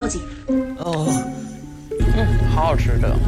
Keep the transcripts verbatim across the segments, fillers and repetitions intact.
紧。 哦，嗯，好好吃这个。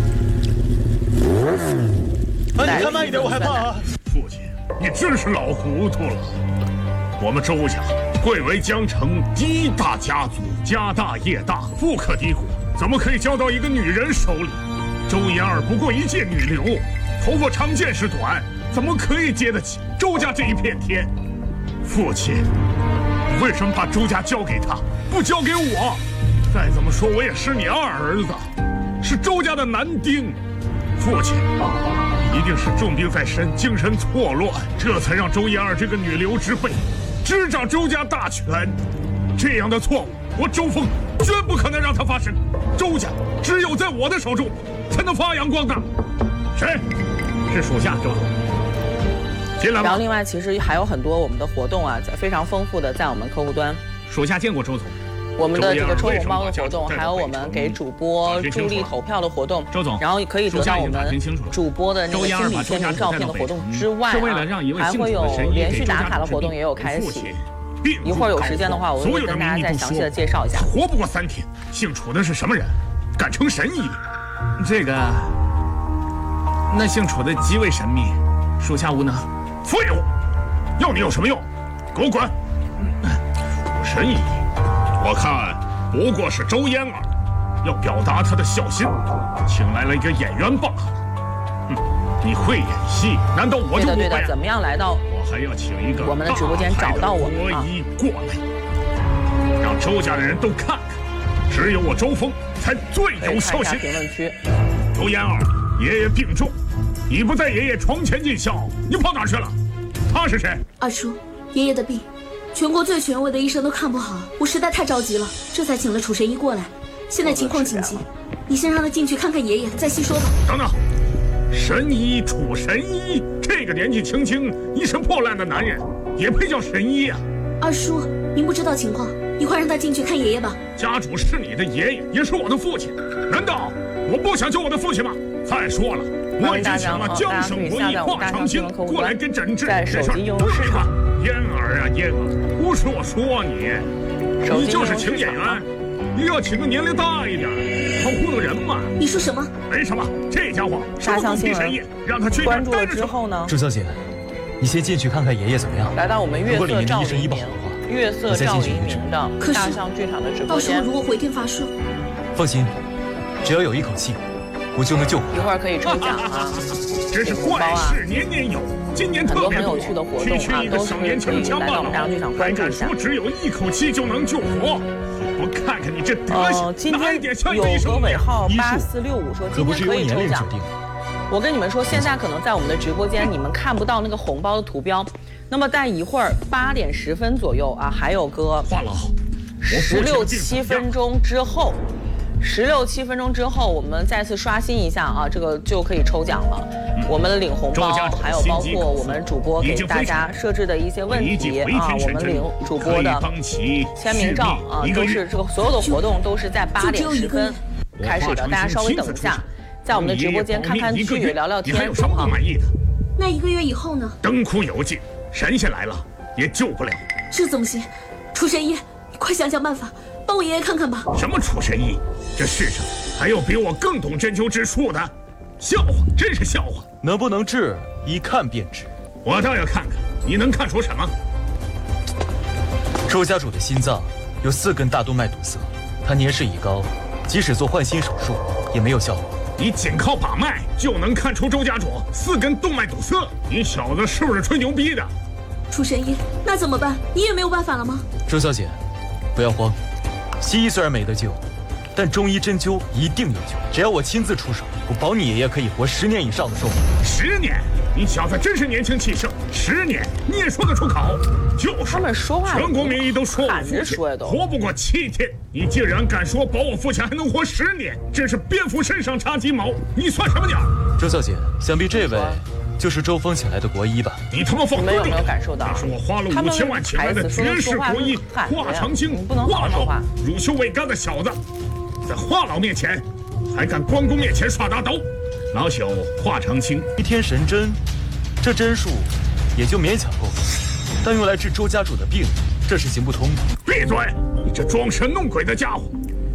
哎，你开慢一点，我害怕啊！ 父亲，你真是老糊涂了。我们周家贵为江城第一大家族，家大业大，富可敌国，怎么可以交到一个女人手里？周妍儿不过一介女流，头发长见识短，怎么可以接得起周家这一片天？父亲，你为什么把周家交给他，不交给我？再怎么说，我也是你二儿子，是周家的男丁。父亲，一定是重病在身，精神错乱，这才让周妍儿这个女流之辈执掌周家大权。这样的错误，我周峰绝不可能让它发生。周家只有在我的手中才能发扬光大。谁？是属下周总。进来吧。 然后另外，其实还有很多我们的活动啊，非常丰富的在我们客户端。 属下见过周总。 我们的这个抽红包的活动，还有我们给主播助力投票的活动， 周总， 然后可以得到我们主播的那个亲笔签名照片的活动之外啊，还会有连续打卡的活动也有开启。一会儿有时间的话，我会跟大家再详细的介绍一下。 活不过三天，姓楚的是什么人？敢称神医？ 这个，那姓楚的极为神秘，属下无能。 废物！要你有什么用？给我滚！楚神医。我看不过是周嫣儿要表达她的孝心，请来了一个演员罢了。嗯，你会演戏，难道我就不会？ 对的对的，怎么样来到？ 我还要请一个我们的直播间找到我们国医过来，让周家的人都看看，只有我周峰才最有孝心。 评论区， 周嫣儿，爷爷病重，你不在爷爷床前尽孝，你跑哪去了？他是谁？ 二叔，爷爷的病。全国最权威的医生都看不好，我实在太着急了，这才请了楚神医过来。现在情况紧急，你先让他进去看看爷爷，再细说吧。 等等，神医楚神医，这个年纪轻轻、一身破烂的男人，也配叫神医啊？ 二叔，您不知道情况，一会儿让他进去看爷爷吧。 家主是你的爷爷，也是我的父亲，难道我不想救我的父亲吗？再说了，我已经请了江省国医华长青过来给诊治，这事儿对吧？嫣儿啊嫣儿，不是我说你，你就是请演员，你要请个年龄大一点，好糊弄人嘛。 你说什么？ 没什么，这家伙什么狗屁神医，让他去关注了之后呢？ 周小姐，你先进去看看爷爷怎么样？ 来到我们月色照黎明，月色照黎明的大象剧场的直播间。 到时候如果回天乏术， 放心，只要有一口气，我就能救活。 一会儿可以抽奖啊！ 真是怪事年年有，今年特别多。 很多很有趣的活动啊，都是可以来到我们大象剧场关注一下。 说只有一口气就能救活，我看看你这德行， 今天有个尾号八四六五说今天可以抽奖。我跟你们说，现在可能在我们的直播间你们看不到那个红包的图标，那么在一会儿八点十分左右啊，还有个十六七分钟之后。十六七分钟之后，我们再次刷新一下啊，这个就可以抽奖了。嗯、我们的领红包，还有包括我们主播给大家设置的一些问题啊，我们领主播的签名照啊，都是这个所有的活动都是在八点十分开始的，大家稍微等一下，在我们的直播间看看剧、聊聊天， 好不好？ 那一个月以后呢？ 灯枯油尽，神仙来了也救不了。 这怎么行？楚神医，你快想想办法。帮我爷爷看看吧。 什么楚神医？这世上还有比我更懂针灸之术的？笑话，真是笑话！ 能不能治，一看便知。 我倒要看看你能看出什么。 周家主的心脏有四根大动脉堵塞，他年事已高，即使做换心手术也没有效果。 你仅靠把脉就能看出周家主四根动脉堵塞？你小子是不是吹牛逼的？ 楚神医，那怎么办？你也没有办法了吗？ 周小姐，不要慌。西医虽然没得救，但中医针灸一定有救。只要我亲自出手，我保你爷爷可以活十年以上的寿命。 十年？你小子真是年轻气盛，十年你也说得出口？就是他们说话， 全国名医都说我父亲活不过七天，你竟然敢说保我父亲还能活十年，真是蝙蝠身上插鸡毛！你算什么鸟？ 周小姐，想必这位就是周峰请来的国医吧？ 你他妈放没有没有感受到？ 这是我花了五千万请来的绝世国医华长青，华老乳臭未干的小子，在华老面前还敢关公面前耍大刀！老朽华长青， 一天神针，这针数也就勉强够，但用来治周家主的病，这是行不通的。 闭嘴！你这装神弄鬼的家伙，